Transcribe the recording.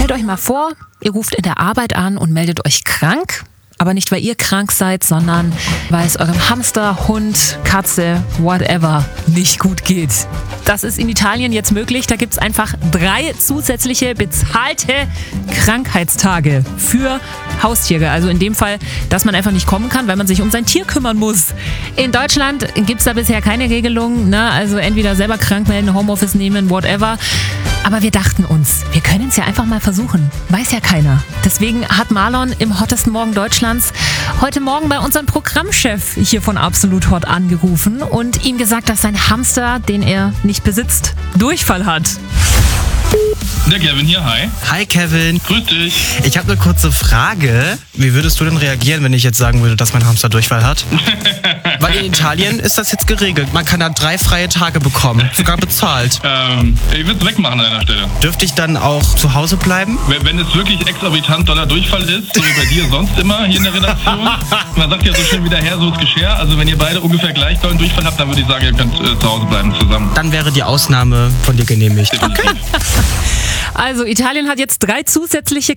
Stellt euch mal vor, ihr ruft in der Arbeit an und meldet euch krank. Aber nicht, weil ihr krank seid, sondern weil es eurem Hamster, Hund, Katze, whatever nicht gut geht. Das ist in Italien jetzt möglich. Da gibt es einfach 3 zusätzliche bezahlte Krankheitstage für Haustiere. Also in dem Fall, dass man einfach nicht kommen kann, weil man sich um sein Tier kümmern muss. In Deutschland gibt es da bisher keine Regelung. Ne? Also entweder selber krank melden, Homeoffice nehmen, whatever. Aber wir dachten uns, wir können es ja einfach mal versuchen. Weiß ja keiner. Deswegen hat Marlon im hottesten Morgen Deutschlands heute Morgen bei unserem Programmchef hier von Absolut Hot angerufen und ihm gesagt, dass sein Hamster, den er nicht besitzt, Durchfall hat. Der Kevin hier, hi. Hi Kevin. Grüß dich. Ich habe eine kurze Frage. Wie würdest du denn reagieren, wenn ich jetzt sagen würde, dass mein Hamster Durchfall hat? Weil in Italien ist das jetzt geregelt. Man kann da 3 freie Tage bekommen, sogar bezahlt. Ich würde es wegmachen an deiner Stelle. Dürfte ich dann auch zu Hause bleiben? Wenn es wirklich exorbitant doller Durchfall ist, so wie bei dir sonst immer hier in der Redaktion, man sagt ja so schön wieder her, so ist Geschirr. Also wenn ihr beide ungefähr gleich dollen Durchfall habt, dann würde ich sagen, ihr könnt zu Hause bleiben zusammen. Dann wäre die Ausnahme von dir genehmigt. Definitiv. Also Italien hat jetzt 3 zusätzliche